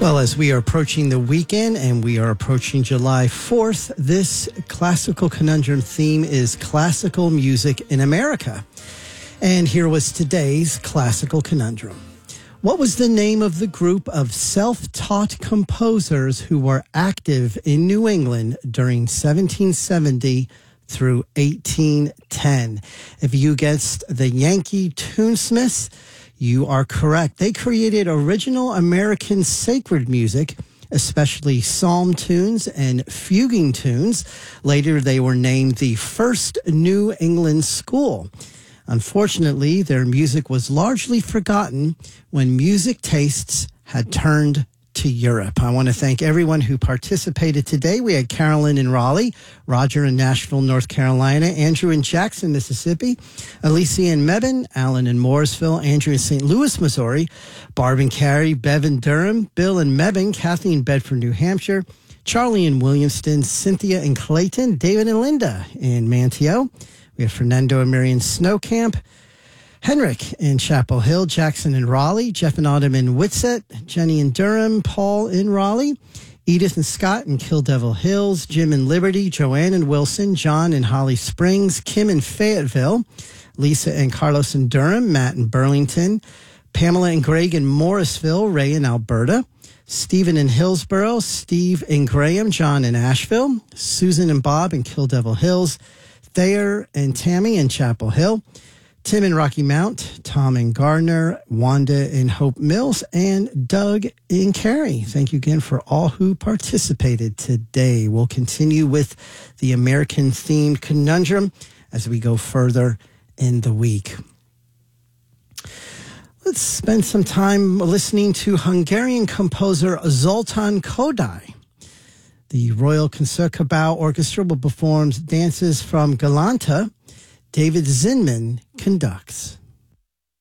Well, as we are approaching the weekend and we are approaching July 4th, this Classical Conundrum theme is classical music in America. And here was today's Classical Conundrum. What was the name of the group of self-taught composers who were active in New England during 1770 through 1810? If you guessed the Yankee Tunesmiths, you are correct. They created original American sacred music, especially psalm tunes and fuguing tunes. Later, they were named the First New England School. Unfortunately, their music was largely forgotten when music tastes had turned to Europe. I want to thank everyone who participated today. We had Carolyn in Raleigh, Roger in Nashville, North Carolina, Andrew in Jackson, Mississippi, Alicia in Mebane, Alan in Morrisville, Andrew in St. Louis, Missouri, Barb in Cary, Bev in Durham, Bill in Mebane, Kathy in Bedford, New Hampshire, Charlie in Williamston, Cynthia in Clayton, David and Linda in Manteo. We have Fernando and Marion Snow Camp, Henrik in Chapel Hill, Jackson in Raleigh, Jeff and Autumn in Whitsett, Jenny in Durham, Paul in Raleigh, Edith and Scott in Kill Devil Hills, Jim in Liberty, Joanne in Wilson, John in Holly Springs, Kim in Fayetteville, Lisa and Carlos in Durham, Matt in Burlington, Pamela and Greg in Morrisville, Ray in Alberta, Stephen in Hillsborough, Steve in Graham, John in Asheville, Susan and Bob in Kill Devil Hills, Thayer and Tammy in Chapel Hill, Tim in Rocky Mount, Tom in Gardner, Wanda in Hope Mills, and Doug in Cary. Thank you again for all who participated today. We'll continue with the American-themed conundrum as we go further in the week. Let's spend some time listening to Hungarian composer Zoltán Kodály. The Royal Concertgebouw Orchestra will perform dances from Galanta. David Zinman conducts.